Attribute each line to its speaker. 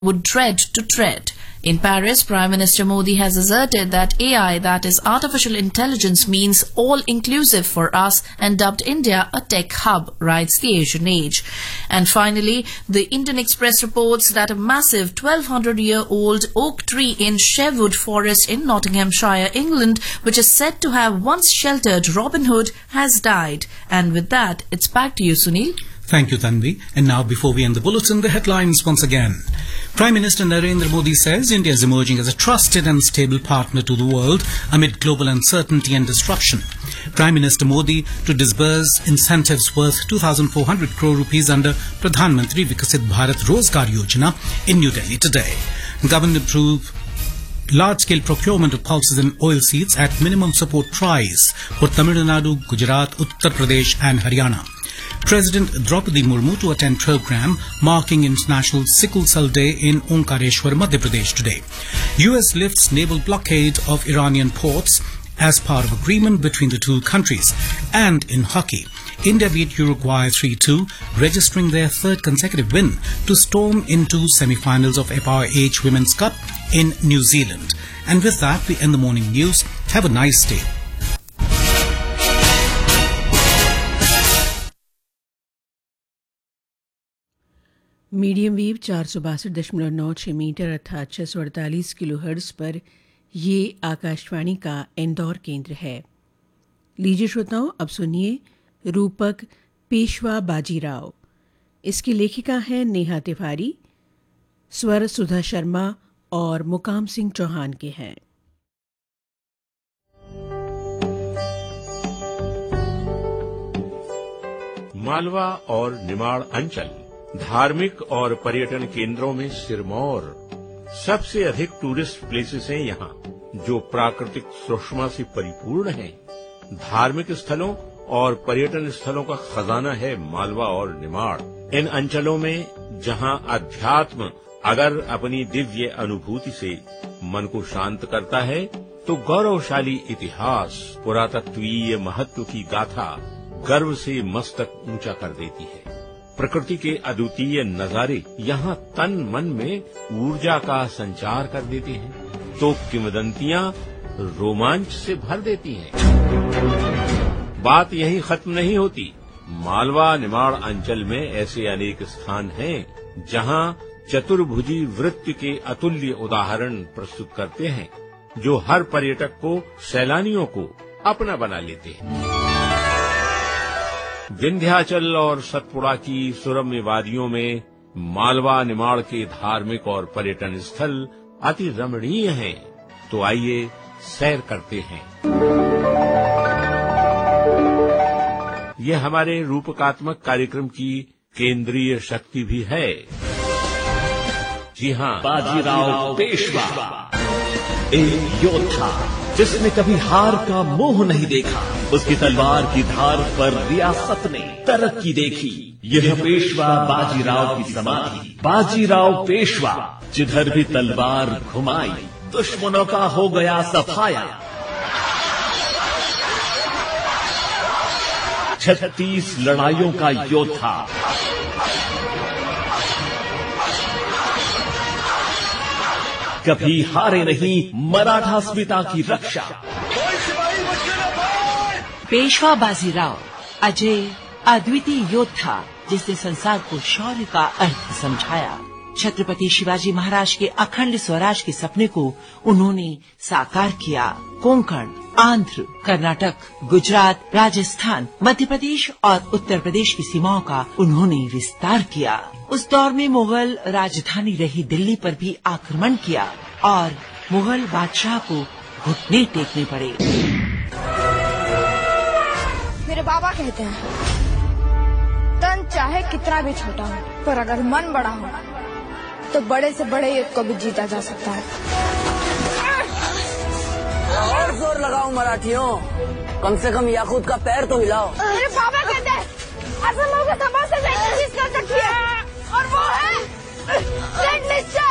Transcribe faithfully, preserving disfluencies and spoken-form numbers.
Speaker 1: would dread to tread. In Paris, Prime Minister Modi has asserted that A I, that is artificial intelligence, means all-inclusive for us and dubbed India a tech hub, writes the Asian Age. And finally, the Indian Express reports that a massive twelve hundred year old oak tree in Sherwood Forest in Nottinghamshire, England, which is said to have once sheltered Robin Hood, has died. And with that, it's back to you, Sunil.
Speaker 2: Thank you, Tanvi. And now, before we end the bulletin, the headlines once again. Prime Minister Narendra Modi says India is emerging as a trusted and stable partner to the world amid global uncertainty and disruption. Prime Minister Modi to disburse incentives worth two thousand four hundred crore rupees under Pradhan Mantri Vikasit Bharat Rozgar Yojana in New Delhi today. Government approved large-scale procurement of pulses and oilseeds at minimum support price for Tamil Nadu, Gujarat, Uttar Pradesh and Haryana. President Draupadi Murmu to attend program marking International Sickle Cell Day in Omkareshwar, Madhya Pradesh today. U S lifts naval blockade of Iranian ports as part of agreement between the two countries. And in hockey, India beat Uruguay three two, registering their third consecutive win to storm into semi-finals of F I H Women's Cup in New Zealand. And with that, we end the morning news. Have a nice day.
Speaker 3: Medium wave चार सौ बासठ दशमलव नौ छः metre अर्थात छः सौ अड़तालीस kilo hertz पर ये आकाशवाणी का इंदौर केंद्र है। लीजिए श्रोताओं, अब सुनिए रूपक पेशवा बाजीराव। इसकी लेखिका है नेहा तिवारी, स्वर सुधा शर्मा और मुकाम सिंह चौहान के हैं।
Speaker 4: मालवा और निमाड़ अंचल धार्मिक और पर्यटन केंद्रों में सिरमौर। सबसे अधिक टूरिस्ट प्लेसेस हैं यहाँ, जो प्राकृतिक सुषमा से परिपूर्ण हैं। धार्मिक स्थलों और पर्यटन स्थलों का खजाना है मालवा और निमाड़। इन अंचलों में जहाँ अध्यात्म अगर अपनी दिव्य अनुभूति से मन को शांत करता है, तो गौरवशाली इतिहास, पुरातत्वीय महत्व की गाथा गर्व से मस्तक ऊंचा कर देती है। प्रकृति के अद्वितीय नजारे यहाँ तन मन में ऊर्जा का संचार कर देते हैं, तो किंवदंतियां रोमांच से भर देती हैं। बात यहीं खत्म नहीं होती। मालवा निमाड़ अंचल में ऐसे अनेक स्थान हैं जहाँ चतुर्भुजी वृत्त के अतुल्य उदाहरण प्रस्तुत करते हैं, जो हर पर्यटक को, सैलानियों को अपना बना लेते हैं। विंध्याचल और सतपुड़ा की सुरम्य वादियों में मालवा निमाड़ के धार्मिक और पर्यटन स्थल अति रमणीय हैं, तो आइए सैर करते हैं। यह हमारे रूपकात्मक कार्यक्रम की केंद्रीय शक्ति भी है। जी हाँ,
Speaker 5: बाजीराव पेशवा, एक योद्धा जिसने कभी हार का मोह नहीं देखा। उसकी तलवार की धार पर रियासत ने तरक्की देखी। यह पेशवा बाजीराव की समाधि। बाजीराव पेशवा जिधर भी तलवार घुमाई, दुश्मनों का हो गया सफाया। छत्तीस लड़ाइयों का योद्धा, कभी हारे नहीं मराठा अस्मिता की रक्षा।
Speaker 6: पेशवा बाजीराव अजय अद्वितीय योद्धा, जिसने संसार को शौर्य का अर्थ समझाया। छत्रपति शिवाजी महाराज के अखंड स्वराज के सपने को उन्होंने साकार किया। कोंकण, आंध्र, कर्नाटक, गुजरात, राजस्थान, मध्य प्रदेश और उत्तर प्रदेश की सीमाओं का उन्होंने विस्तार किया। उस दौर में मुगल राजधानी रही दिल्ली पर भी आक्रमण किया और मुगल बादशाह को घुटने टेकने पड़े।
Speaker 7: मेरे बाबा कहते हैं, तन चाहे कितना भी छोटा हो, पर अगर मन बड़ा हो तो बड़े से बड़े युद्ध को भी जीता जा सकता है।
Speaker 8: और जोर लगाओ मराठियों, कम से कम याकूत का पैर तो हिलाओ।
Speaker 7: मेरे बाबा कहते हैं, असम के सभा से जीत कर सकती है, और वो है निश्चय।